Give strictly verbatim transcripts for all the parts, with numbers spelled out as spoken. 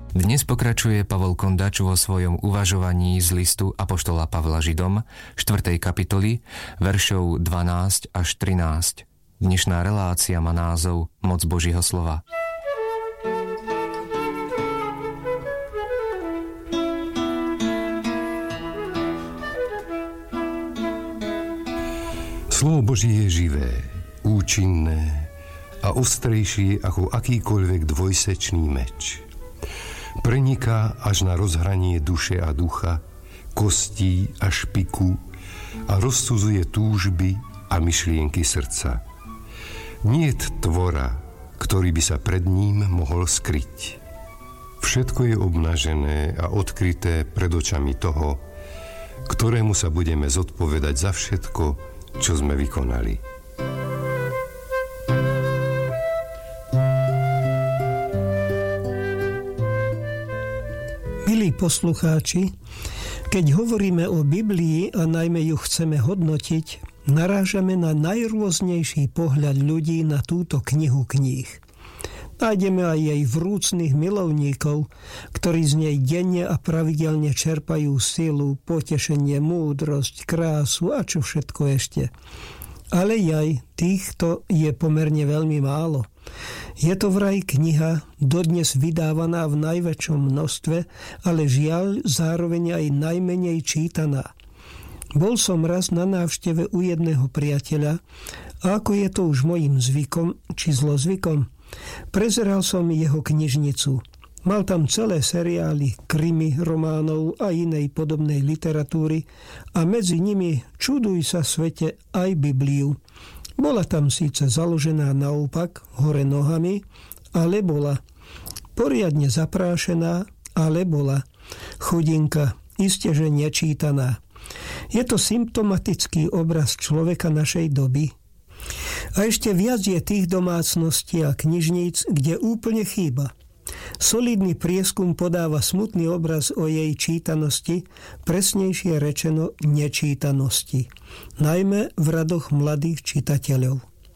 Dnes pokračuje Pavol Kondač vo svojom uvažovaní z listu apoštola Pavla Židom, štvrtej kapitoly, veršov dvanásť až trinásť. Dnešná relácia má názov Moc Božieho slova. Slovo Božie je živé, účinné a ostrejšie ako akýkoľvek dvojsečný meč. Preniká až na rozhranie duše a ducha, kostí a špiku a rozsudzuje túžby a myšlienky srdca. Niet tvora, ktorý by sa pred ním mohol skryť. Všetko je obnažené a odkryté pred očami toho, ktorému sa budeme zodpovedať za všetko, čo sme vykonali. Milí poslucháči, keď hovoríme o Biblii a najmä ju chceme hodnotiť, narážame na najrôznejší pohľad ľudí na túto knihu kníh. Nájdeme aj jej vrúcnych milovníkov, ktorí z nej denne a pravidelne čerpajú silu, potešenie, múdrosť, krásu a čo všetko ešte. Ale aj týchto je pomerne veľmi málo. Je to vraj kniha, dodnes vydávaná v najväčšom množstve, ale žiaľ zároveň aj najmenej čítaná. Bol som raz na návšteve u jedného priateľa a ako je to už mojím zvykom, či zlozvykom, prezeral som jeho knižnicu. Mal tam celé seriály, krimi, románov a inej podobnej literatúry a medzi nimi, čuduj sa svete, aj Bibliu. Bola tam síce založená naopak, hore nohami, ale bola. Poriadne zaprášená, ale bola. Chudinka, isteže nečítaná. Je to symptomatický obraz človeka našej doby. A ešte viac je tých domácností a knižníc, kde úplne chýba. Solidný prieskum podáva smutný obraz o jej čítanosti, presnejšie rečeno nečítanosti, najmä v radoch mladých čitateľov.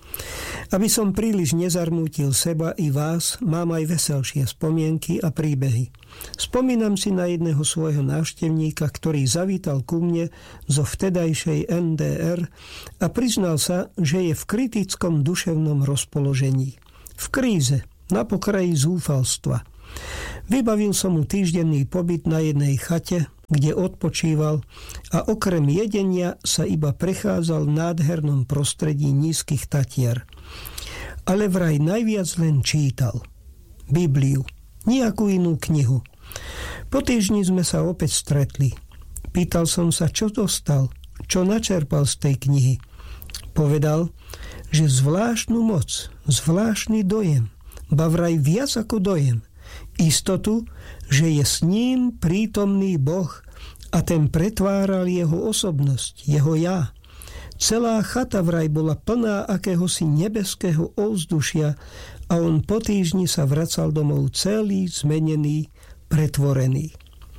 Aby som príliš nezarmútil seba i vás, mám aj veselšie spomienky a príbehy. Spomínam si na jedného svojho návštevníka, ktorý zavítal ku mne zo vtedajšej en dé er a priznal sa, že je v kritickom duševnom rozpoložení. V kríze, na pokraji zúfalstva. Vybavil som mu týždenný pobyt na jednej chate, kde odpočíval a okrem jedenia sa iba prechádzal v nádhernom prostredí nízkych Tatier. Ale vraj najviac len čítal. Bibliu, nejakú inú knihu. Po týždni sme sa opäť stretli. Pýtal som sa, čo dostal, čo načerpal z tej knihy. Povedal, že zvláštnu moc, zvláštny dojem, ba vraj viac ako dojem, istotu, že je s ním prítomný Boh a ten pretváral jeho osobnosť, jeho ja. Celá chata vraj bola plná akéhosi nebeského ovzdušia a on po týždni sa vracal domov celý, zmenený, pretvorený.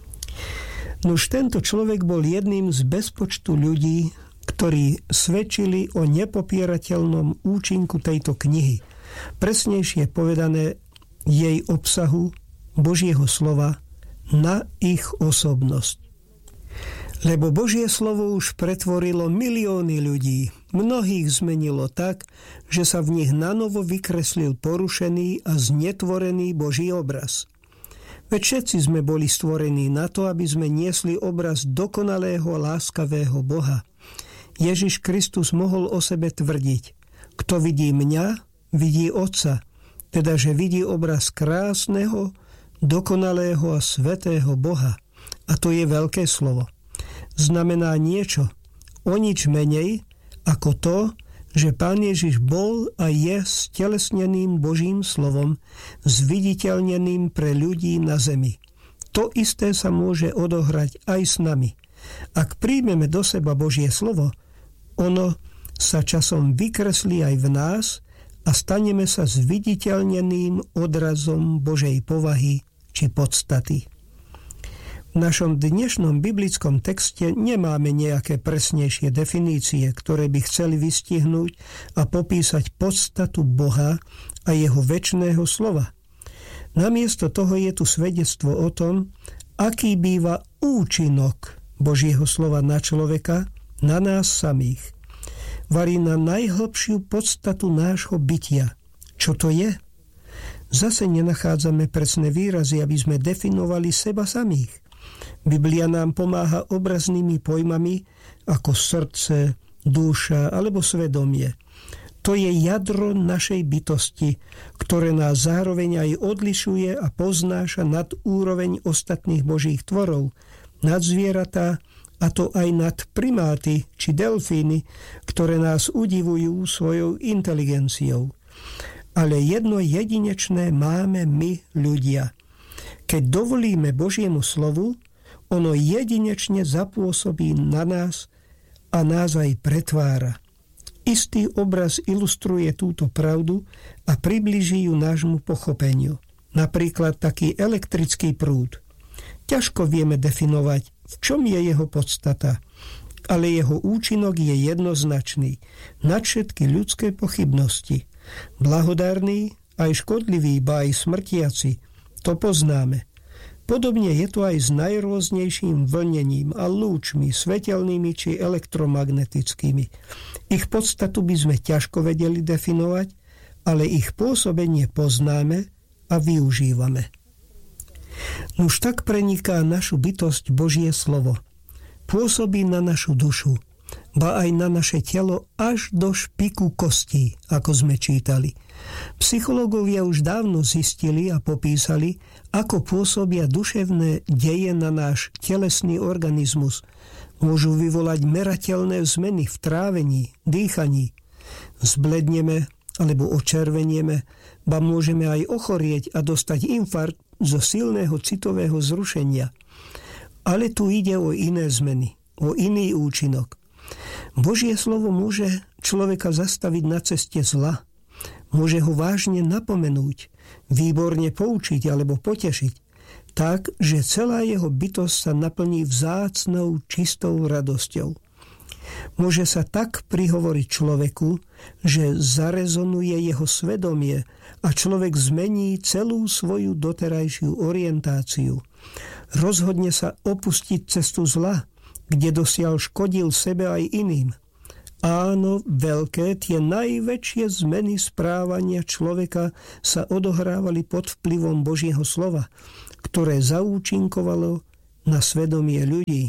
Nuž tento človek bol jedným z bezpočtu ľudí, ktorí svedčili o nepopierateľnom účinku tejto knihy. Presnejšie povedané jej obsahu Božieho slova na ich osobnosť. Lebo Božie slovo už pretvorilo milióny ľudí. Mnohých zmenilo tak, že sa v nich nanovo vykreslil porušený a znetvorený Boží obraz. Veď všetci sme boli stvorení na to, aby sme niesli obraz dokonalého, láskavého Boha. Ježiš Kristus mohol o sebe tvrdiť: kto vidí mňa, vidí Otca, teda že vidí obraz krásneho, dokonalého a svätého Boha. A to je veľké slovo. Znamená niečo, o nič menej, ako to, že Pán Ježiš bol a je stelesneným Božím slovom, zviditeľneným pre ľudí na zemi. To isté sa môže odohrať aj s nami. Ak príjmeme do seba Božie slovo, ono sa časom vykreslí aj v nás a staneme sa zviditeľneným odrazom Božej povahy či podstaty. V našom dnešnom biblickom texte nemáme nejaké presnejšie definície, ktoré by chceli vystihnúť a popísať podstatu Boha a jeho večného slova. Namiesto toho je tu svedectvo o tom, aký býva účinok Božieho slova na človeka, na nás samých. Varí na najhlbšiu podstatu nášho bytia. Čo to je? Zase nenachádzame presné výrazy, aby sme definovali seba samých. Biblia nám pomáha obraznými pojmami ako srdce, duša alebo svedomie. To je jadro našej bytosti, ktoré nás zároveň aj odlišuje a poznáša nad úroveň ostatných božích tvorov, nad zvieratá, a to aj nad primáty či delfíny, ktoré nás udivujú svojou inteligenciou. Ale jedno jedinečné máme my, ľudia. Keď dovolíme Božiemu slovu, ono jedinečne zapôsobí na nás a nás aj pretvára. Istý obraz ilustruje túto pravdu a priblíži ju nášmu pochopeniu. Napríklad taký elektrický prúd. Ťažko vieme definovať, v čom je jeho podstata, ale jeho účinok je jednoznačný nad všetky ľudské pochybnosti. Blahodárny, aj škodlivý, ba aj smrtiaci, to poznáme. Podobne je to aj s najrôznejším vlnením a lúčmi, svetelnými či elektromagnetickými. Ich podstatu by sme ťažko vedeli definovať, ale ich pôsobenie poznáme a využívame. Nuž tak preniká našu bytosť Božie slovo. Pôsobí na našu dušu, ba aj na naše telo až do špiku kostí, ako sme čítali. Psychológovia už dávno zistili a popísali, ako pôsobia duševné deje na náš telesný organizmus. Môžu vyvolať merateľné zmeny v trávení, dýchaní. Zbledneme alebo očervenieme, ba môžeme aj ochorieť a dostať infarkt zo silného citového zrušenia. Ale tu ide o iné zmeny, o iný účinok. Božie slovo môže človeka zastaviť na ceste zla. Môže ho vážne napomenúť, výborne poučiť alebo potešiť, tak, že celá jeho bytosť sa naplní vzácnou, čistou radosťou. Môže sa tak prihovoriť človeku, že zarezonuje jeho svedomie a človek zmení celú svoju doterajšiu orientáciu. Rozhodne sa opustiť cestu zla, kde dosiaľ škodil sebe aj iným. Áno, veľké, tie najväčšie zmeny správania človeka sa odohrávali pod vplyvom Božieho slova, ktoré zaúčinkovalo na svedomie ľudí.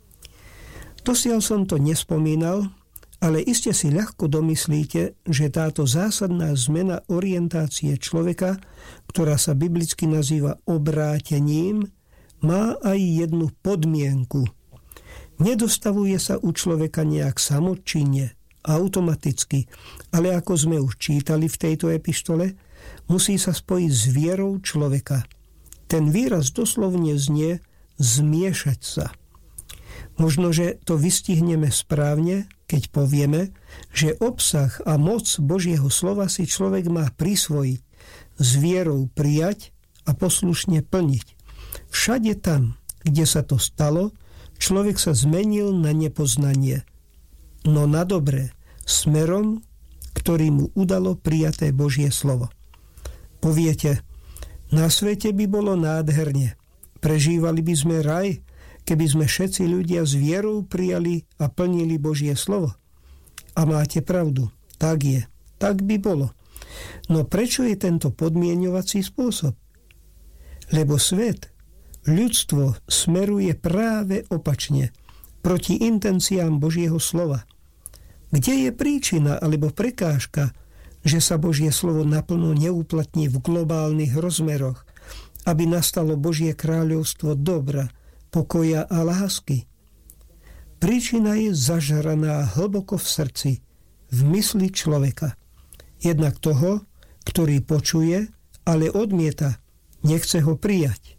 Dosiaľ som to nespomínal, ale iste si ľahko domyslíte, že táto zásadná zmena orientácie človeka, ktorá sa biblicky nazýva obrátením, má aj jednu podmienku. Nedostavuje sa u človeka nejak samočinne, automaticky, ale ako sme už čítali v tejto epištole, musí sa spojiť s vierou človeka. Ten výraz doslovne znie zmiešať sa. Možno, že to vystihneme správne, keď povieme, že obsah a moc Božieho slova si človek má prisvojiť, s vierou prijať a poslušne plniť. Všade tam, kde sa to stalo, človek sa zmenil na nepoznanie, no na dobré, smerom, ktorý mu udalo prijaté Božie slovo. Poviete, na svete by bolo nádherne, prežívali by sme raj, keby sme všetci ľudia s vierou prijali a plnili Božie slovo. A máte pravdu, tak je, tak by bolo. No prečo je tento podmieňovací spôsob? Lebo svet, ľudstvo smeruje práve opačne, proti intenciám Božieho slova. Kde je príčina alebo prekážka, že sa Božie slovo naplno neuplatní v globálnych rozmeroch, aby nastalo Božie kráľovstvo dobra, pokoja a lásky? Príčina je zažraná hlboko v srdci, v mysli človeka. Jednak toho, ktorý počuje, ale odmieta, nechce ho prijať.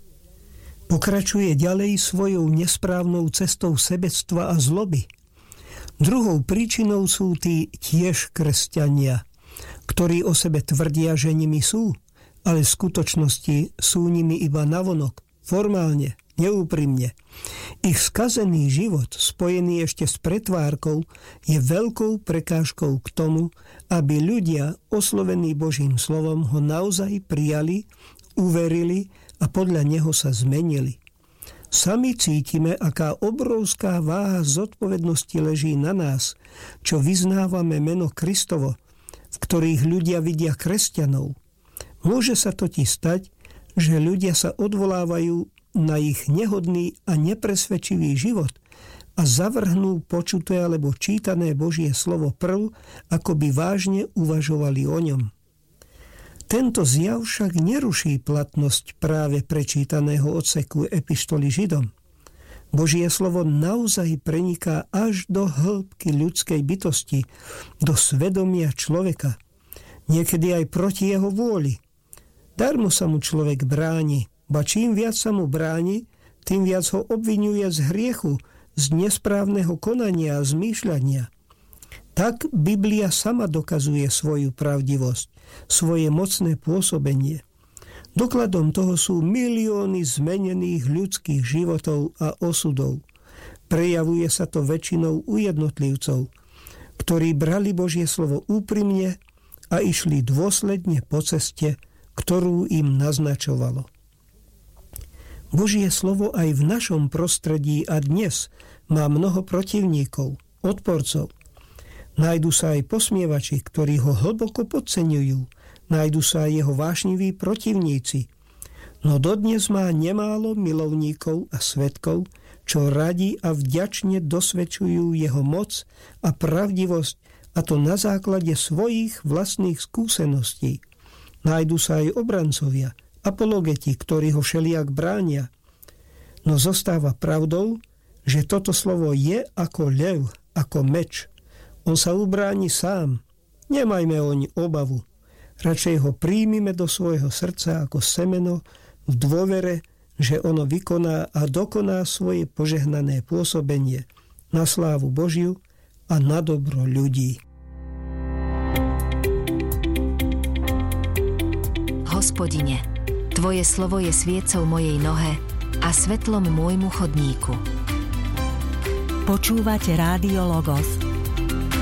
Pokračuje ďalej svojou nesprávnou cestou sebectva a zloby. Druhou príčinou sú tí tiež kresťania, ktorí o sebe tvrdia, že nimi sú, ale v skutočnosti sú nimi iba navonok, formálne, neúprimne. Ich skazený život, spojený ešte s pretvárkou, je veľkou prekážkou k tomu, aby ľudia, oslovení Božím slovom, ho naozaj prijali, uverili a podľa neho sa zmenili. Sami cítime, aká obrovská váha zodpovednosti leží na nás, čo vyznávame meno Kristovo, v ktorých ľudia vidia kresťanov. Môže sa totiž stať, že ľudia sa odvolávajú na ich nehodný a nepresvedčivý život a zavrhnú počuté alebo čítané Božie slovo prv, ako by vážne uvažovali o ňom. Tento zjav však neruší platnosť práve prečítaného odseku epištoly Židom. Božie slovo naozaj preniká až do hĺbky ľudskej bytosti, do svedomia človeka, niekedy aj proti jeho vôli. Darmo sa mu človek bráni, ba čím viac sa mu bráni, tým viac ho obviňuje z hriechu, z nesprávneho konania a zmýšľania. Tak Biblia sama dokazuje svoju pravdivosť, svoje mocné pôsobenie. Dokladom toho sú milióny zmenených ľudských životov a osudov. Prejavuje sa to väčšinou u jednotlivcov, ktorí brali Božie slovo úprimne a išli dôsledne po ceste, ktorú im naznačovalo. Božie slovo aj v našom prostredí a dnes má mnoho protivníkov, odporcov. Nájdu sa aj posmievači, ktorí ho hlboko podceňujú. Nájdu sa aj jeho vášniví protivníci. No dodnes má nemálo milovníkov a svedkov, čo radi a vďačne dosvedčujú jeho moc a pravdivosť, a to na základe svojich vlastných skúseností. Nájdu sa aj obrancovia, apologeti, ktorí ho všelijak bránia. No zostáva pravdou, že toto slovo je ako lev, ako meč. On sa ubráni sám. Nemajme oň obavu. Radšej ho príjmime do svojho srdca ako semeno v dôvere, že ono vykoná a dokoná svoje požehnané pôsobenie na slávu Božiu a na dobro ľudí. Hospodine, Tvoje slovo je sviecou mojej nohe a svetlom môjmu chodníku. Počúvate Rádio Logos,